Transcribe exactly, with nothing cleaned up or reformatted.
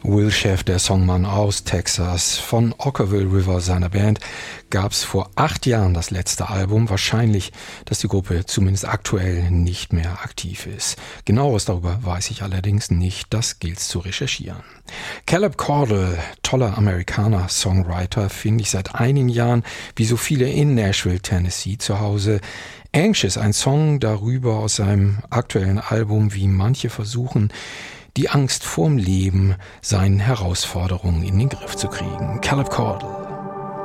Will Sheff, der Songmann aus Texas, von Okkervil River, seiner Band, gab es vor acht Jahren das letzte Album. Wahrscheinlich, dass die Gruppe zumindest aktuell nicht mehr aktiv ist. Genaueres darüber weiß ich allerdings nicht. Das gilt zu recherchieren. Caleb Caudle, toller Amerikaner, Songwriter, finde ich seit einigen Jahren, wie so viele in Nashville, Tennessee, zu Hause. Anxious, ein Song darüber aus seinem aktuellen Album, wie manche versuchen, die Angst vorm Leben, seinen Herausforderungen in den Griff zu kriegen. Caleb Caudle.